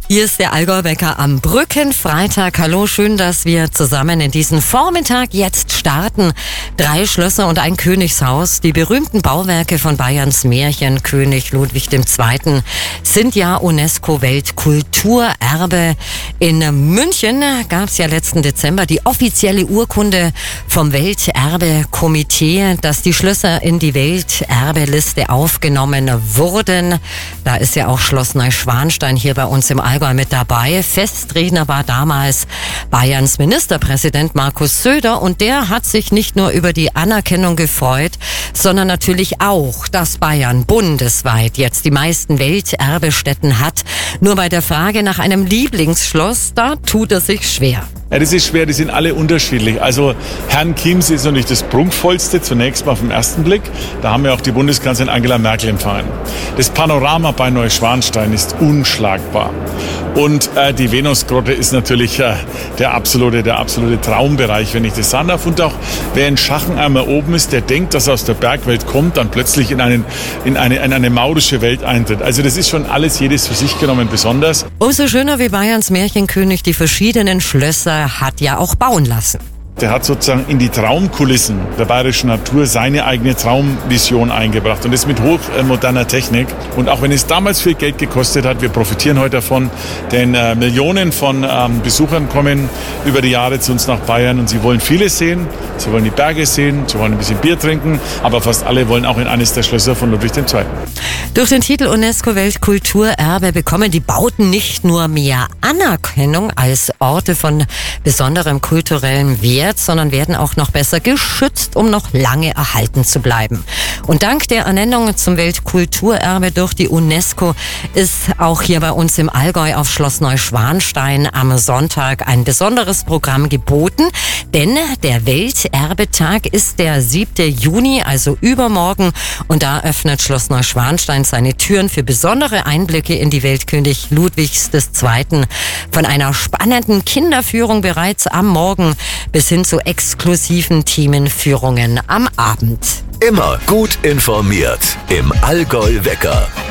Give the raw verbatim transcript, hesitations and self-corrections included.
Hier ist der Allgäu-Wecker am Brückenfreitag. Hallo, schön, dass wir zusammen in diesen Vormittag jetzt starten. Drei Schlösser und ein Königshaus. Die berühmten Bauwerke von Bayerns Märchenkönig Ludwig der Zweite. sind ja UNESCO-Weltkulturerbe. In München gab es ja letzten Dezember die offizielle Urkunde vom Welterbekomitee, dass die Schlösser in die Welterbeliste aufgenommen wurden. Da ist ja auch Schloss Neuschwanstein hier bei uns im Allgäu mit dabei. Festredner war damals Bayerns Ministerpräsident Markus Söder und der hat sich nicht nur über die Anerkennung gefreut, sondern natürlich auch, dass Bayern bundesweit jetzt die meisten Welterbestätten hat. Nur bei der Frage nach einem Lieblingsschloss, da tut er sich schwer. Ja, das ist schwer, die sind alle unterschiedlich. Also Herrn Chiemsee ist noch nicht das prunkvollste, zunächst mal auf den ersten Blick. Da haben wir auch die Bundeskanzlerin Angela Merkel empfangen. Das Panorama bei Neuschwanstein ist unschlagbar. Und äh, die Venusgrotte ist natürlich äh, der absolute, der absolute Traumbereich, wenn ich das sagen darf. Und auch wer in Schachen einmal oben ist, der denkt, dass er aus der Bergwelt kommt, dann plötzlich in, einen, in, eine, in eine maurische Welt eintritt. Also das ist schon alles, jedes für sich genommen besonders. Umso schöner, wie Bayerns Märchenkönig die verschiedenen Schlösser hat ja auch bauen lassen. Der hat sozusagen in die Traumkulissen der bayerischen Natur seine eigene Traumvision eingebracht und das mit hochmoderner Technik. Und auch wenn es damals viel Geld gekostet hat, wir profitieren heute davon, denn äh, Millionen von ähm, Besuchern kommen über die Jahre zu uns nach Bayern und sie wollen vieles sehen. Sie wollen die Berge sehen, sie wollen ein bisschen Bier trinken, aber fast alle wollen auch in eines der Schlösser von Ludwig der Zweite. Durch den Titel UNESCO-Weltkulturerbe bekommen die Bauten nicht nur mehr Anerkennung als Orte von besonderem kulturellem Wert, sondern werden auch noch besser geschützt, um noch lange erhalten zu bleiben. Und dank der Ernennung zum Weltkulturerbe durch die UNESCO ist auch hier bei uns im Allgäu auf Schloss Neuschwanstein am Sonntag ein besonderes Programm geboten, denn der Welterbetag ist der siebte Juni, also übermorgen, und da öffnet Schloss Neuschwanstein seine Türen für besondere Einblicke in die Welt König Ludwigs des Zweiten. Von einer spannenden Kinderführung bereits am Morgen bis hin zu exklusiven Themenführungen am Abend. Immer gut informiert im Allgäu-Wecker.